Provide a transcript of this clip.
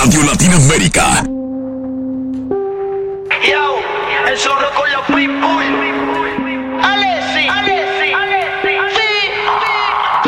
Radio Latinoamérica. Yo, el zorro con los pitbull.